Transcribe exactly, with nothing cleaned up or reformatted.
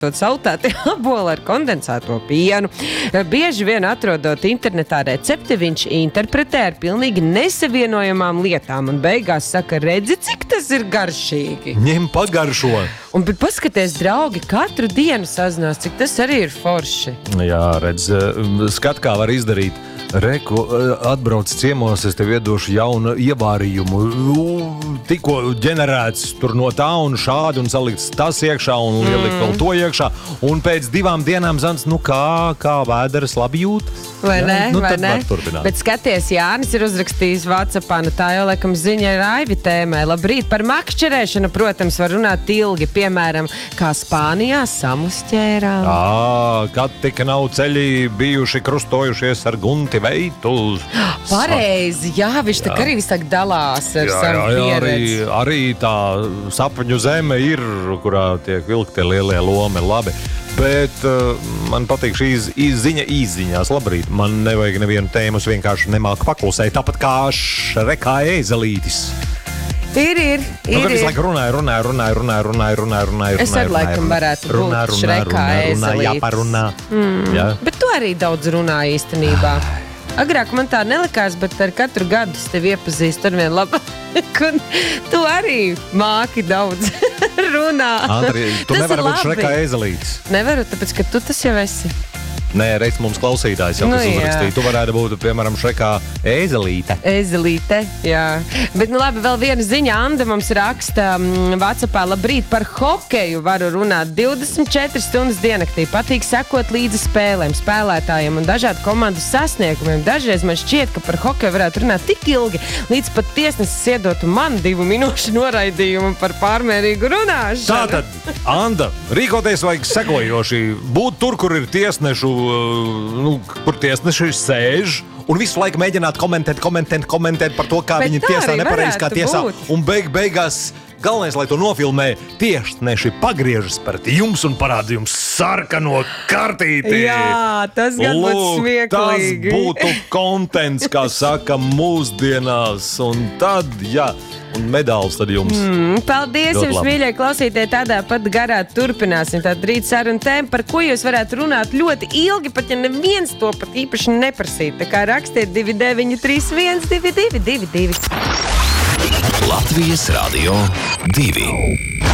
Saltāti aboli ar kondensēto pienu. Bieži vien atrodot internetā recepti, viņš interpretē ar pilnīgi nesavienojamām lietām un beigās saka, redzi, cik tas ir garšīgi. Ņem pagaršo. Un paskaties, draugi, katru dienu sazinās, cik tas arī ir forši. Jā, redz, skat, kā var izdarīt. Reku, atbrauc ciemos, es tev iedošu jaunu ievārījumu. Tikko ģenerēts tur no tā un šādi un salikts tas iekšā un mm. ielikt vēl to iekšā. Un pēc divām dienām zans, nu kā, kā vēderas labi jūtas. Vai ne, nu, vai ne? Bet skaties, Jānis ir uzrakstījis WhatsAppā, nu tā jau laikam ziņa ir Aivi tēmai. Labrīt, par makšķerēšanu, protams, var runāt ilgi, piemēram, kā Spānijā samusķērām. Ā, kad tika nav ceļi bijuši krustojušies ar gunti veitus. Pareizi, jā, viņš tā arī visāk dalās ar jā, savu jā, jā, pieredzi. Arī, arī tā sapņu zeme ir, kurā tiek vilkti lielie lomi, labi. Bet uh, man patīk šī iz, iz, ziņa īziņās. Labrīt, man nevajag nevienu tēmu, es vienkārši nemāku paklusēt, tāpat kā Šrekā ēzelītis. Ir, ir, ir. Nu, kad visu laiku runāju, runāju, runāju, runāju, runāju, runāju, runāju. Es arī laikam varētu būt Šrekā ēzelītis. Jāparunā. Mm. Jā. Bet tu arī daudz runāji īstenībā. Agrāk man tā nelikās, bet ar katru gadu es tevi iepazīstu ar vien labāk. Tu arī māki daudz runāt. Andri, tu nevari būt Šrekā ēzelītis. Nevaru, tāpēc, ka tu tas jau esi. Nē, reiz mums klausītājs jau Nu, tas jā. uzrakstīja. Tu varētu būt, piemēram, Šrekā ēzelīte. Ezelīte, jā. Bet, nu labi, vēl viena ziņa. Anda mums raksta um, WhatsAppā, labrīt, par hokeju varu runāt divdesmit četras stundas diennaktī. Patīk sekot līdzi spēlēm, spēlētājiem un dažādu komandu sasniegumiem. Dažreiz man šķiet, ka par hokeju varētu runāt tik ilgi, līdz pat tiesnesis iedotu man divu minūšu noraidījumu par pārmērīgu runāšanu. Tātad, Anda, rīkoties vajag sekojoši. Būt tur, kur ir tiesnešu, nu, kur tiesneši sēž un visu laiku mēģināt komentēt, komentēt, komentēt par to, kā Bet viņi tā tiesā arī nepareizi kā varētu tiesā. būt. Un beig, beigās galvenais, lai to nofilmē, tiesneši pagriežas pret jums un parāda jums sarkano kartīti. Jā, tas gan būtu Lūk, smieklīgi. tas būtu kontents, kā saka, mūsdienās. Un tad, jā, un medāls tad jums. Mm, paldies Ļoti jums, labi. mīļie klausītāji, tādā pat garā turpināsim tādu rīt sarunu tēmu, par ko jūs varētu runāt ļoti ilgi, pat ja neviens to pat īpaši neprasīt. Tā kā rakstiet divi deviņi trīs viens divi divi divi divi. Latvijas Radio divi.